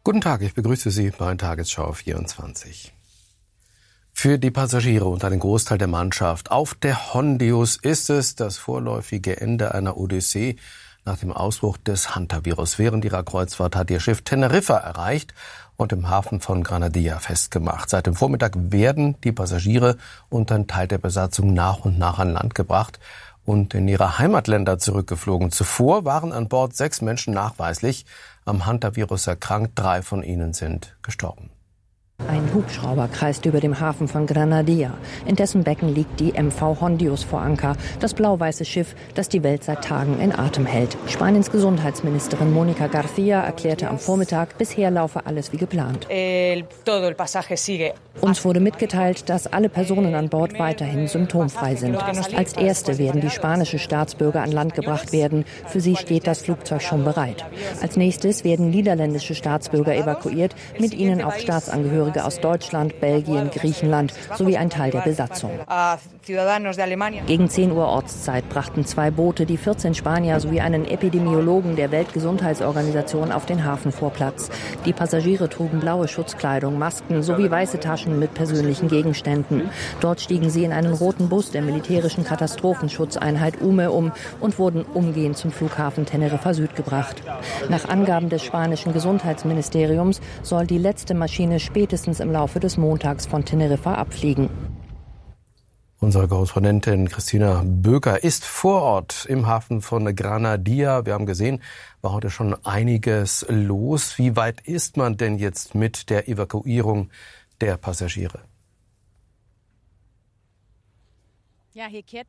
Guten Tag, ich begrüße Sie bei Tagesschau 24. Für die Passagiere und einen Großteil der Mannschaft auf der Hondius ist es das vorläufige Ende einer Odyssee nach dem Ausbruch des Hantavirus. Während ihrer Kreuzfahrt hat ihr Schiff Teneriffa erreicht und im Hafen von Granadilla festgemacht. Seit dem Vormittag werden die Passagiere und ein Teil der Besatzung nach und nach an Land gebracht und in ihre Heimatländer zurückgeflogen. Zuvor waren an Bord 6 Menschen nachweislich am Hantavirus erkrankt. 3 von ihnen sind gestorben. Ein Hubschrauber kreist über dem Hafen von Granadilla. In dessen Becken liegt die MV Hondius vor Anker, das blau-weiße Schiff, das die Welt seit Tagen in Atem hält. Spaniens Gesundheitsministerin Mónica García erklärte am Vormittag, bisher laufe alles wie geplant. Uns wurde mitgeteilt, dass alle Personen an Bord weiterhin symptomfrei sind. Als Erste werden die spanischen Staatsbürger an Land gebracht werden. Für sie steht das Flugzeug schon bereit. Als nächstes werden niederländische Staatsbürger evakuiert, mit ihnen auch Staatsangehörige aus Deutschland, Belgien, Griechenland sowie ein Teil der Besatzung. Gegen 10 Uhr Ortszeit brachten 2 Boote die 14 Spanier sowie einen Epidemiologen der Weltgesundheitsorganisation auf den Hafenvorplatz. Die Passagiere trugen blaue Schutzkleidung, Masken sowie weiße Taschen mit persönlichen Gegenständen. Dort stiegen sie in einen roten Bus der militärischen Katastrophenschutzeinheit UME um und wurden umgehend zum Flughafen Teneriffa Süd gebracht. Nach Angaben des spanischen Gesundheitsministeriums soll die letzte Maschine spätestens im Laufe des Montags von Teneriffa abfliegen. Unsere Korrespondentin Christina Böker ist vor Ort im Hafen von Granadilla. Wir haben gesehen, war heute schon einiges los. Wie weit ist man denn jetzt mit der Evakuierung der Passagiere? Ja, hier kehrt